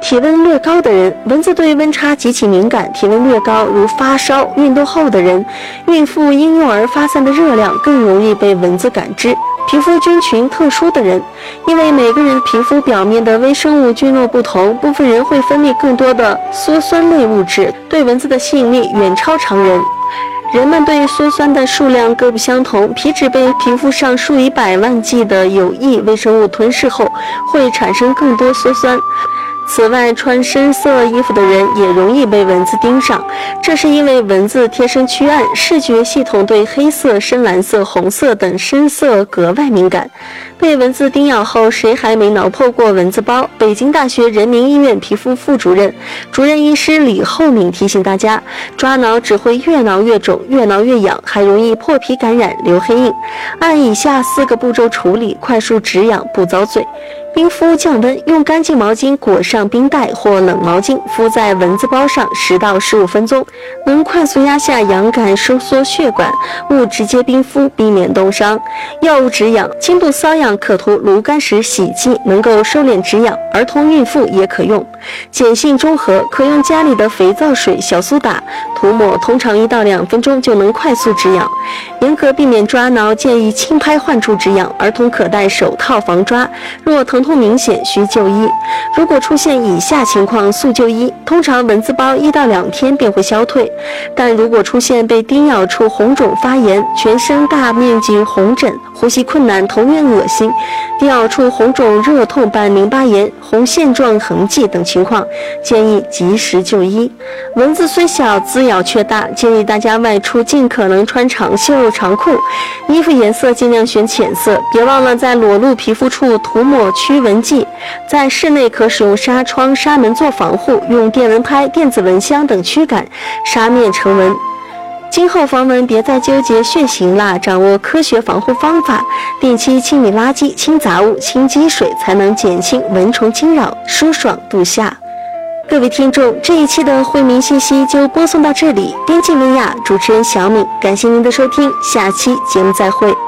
体温略高的人，蚊子对温差极其敏感，体温略高，如发烧、运动后的人、孕妇、婴幼儿发散的热量更容易被蚊子感知。皮肤菌群特殊的人，因为每个人皮肤表面的微生物菌落不同，部分人会分泌更多的羧酸类物质，对蚊子的吸引力远超常人。人们对羧酸的数量各不相同，皮脂被皮肤上数以百万计的有益微生物吞噬后，会产生更多羧酸。此外，穿深色衣服的人也容易被蚊子盯上，这是因为蚊子贴身趋暗，视觉系统对黑色、深蓝色、红色等深色格外敏感。被蚊子叮咬后，谁还没挠破过蚊子包？北京大学人民医院皮肤副主任、主任医师李厚敏提醒大家，抓挠只会越挠越肿，越挠越痒，还容易破皮感染、留黑印。按以下4个步骤处理，快速止痒，不遭罪。冰敷降温，用干净毛巾裹上冰袋或冷毛巾，敷在蚊子包上10到15分钟，能快速压下痒感，收缩血管，勿直接冰敷，避免冻伤。药物止痒，轻度瘙痒可涂炉甘石洗剂，能够收敛止痒，儿童孕妇也可用。碱性中和，可用家里的肥皂水、小苏打涂抹，通常1到2分钟就能快速止痒。严格避免抓挠，建议轻拍患处止痒，儿童可戴手套防抓。若疼痛明显，需就医。如果出现以下情况，速就医。通常蚊子包1到2天便会消退，但如果出现被叮咬处红肿发炎、全身大面积红疹、呼吸困难、头晕恶心、叮咬处红肿热痛伴淋巴炎、红线状痕迹等情况，建议及时就医。蚊子虽小，滋咬却大，建议大家外出尽可能穿长袖长裤，衣服颜色尽量选浅色，别忘了在裸露皮肤处涂抹驱蚊剂。在室内可使用纱窗、纱门做防护，用电蚊拍、电子蚊香等驱赶，纱面成蚊。今后防蚊别再纠结血型啦，掌握科学防护方法，定期清理垃圾、清杂物、清积水，才能减轻蚊虫惊扰，舒爽度夏。各位听众，这一期的惠民信息就播送到这里，编辑文雅，主持人小敏，感谢您的收听，下期节目再会。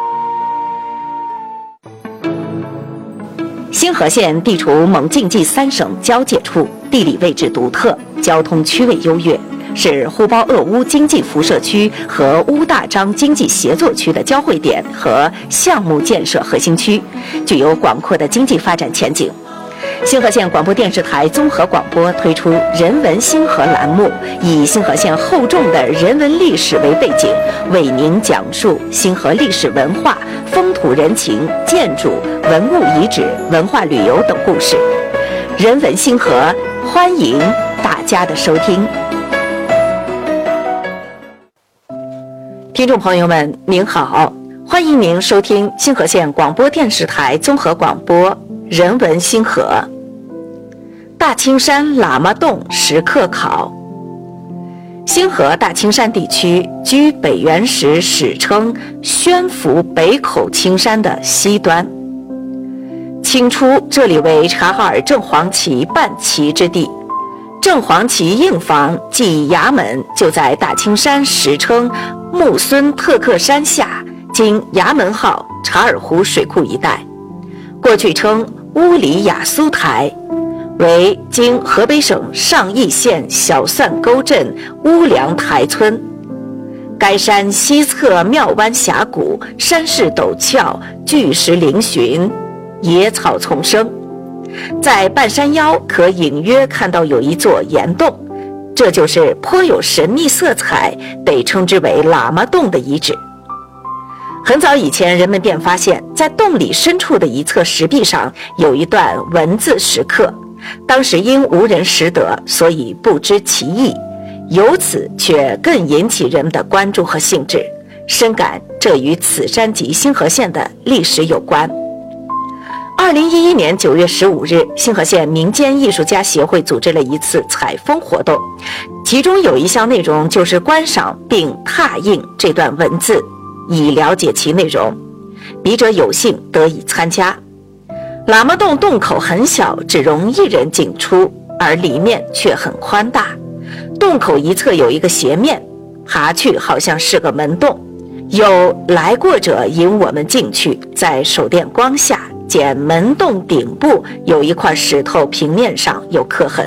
星河县地处蒙晋冀3省交界处，地理位置独特，交通区位优越，是呼包鄂乌经济辐射区和乌大张经济协作区的交汇点和项目建设核心区，具有广阔的经济发展前景。星河县广播电视台综合广播推出人文星河栏目，以星河县厚重的人文历史为背景，为您讲述星河历史文化、风土人情、建筑、文物遗址、文化旅游等故事。人文星河，欢迎大家的收听。听众朋友们，您好，欢迎您收听星河县广播电视台综合广播人文星河。大青山喇嘛洞石刻考。星河大青山地区居北元时史称宣府北口青山的西端。清初这里为察哈尔正黄旗办旗之地，正黄旗印房即衙门就在大青山史称木孙特克山下，今衙门号察尔湖水库一带，过去称乌里雅苏台，为今河北省上邑县小蒜沟镇乌梁台村。该山西侧庙湾峡谷，山势陡峭，巨石嶙峋，野草丛生。在半山腰可隐约看到有一座岩洞，这就是颇有神秘色彩，被称之为喇嘛洞的遗址。很早以前，人们便发现在洞里深处的一侧石壁上有一段文字石刻，当时因无人识得，所以不知其意，由此却更引起人们的关注和兴致，深感这与此山及星河县的历史有关。2011年9月15日，星河县民间艺术家协会组织了一次采风活动，其中有一项内容就是观赏并拓印这段文字，以了解其内容。笔者有幸得以参加。喇嘛洞洞口很小，只容1人进出，而里面却很宽大。洞口一侧有一个斜面，爬去好像是个门洞。有来过者引我们进去，在手电光下，见门洞顶部有一块石头平面上有刻痕，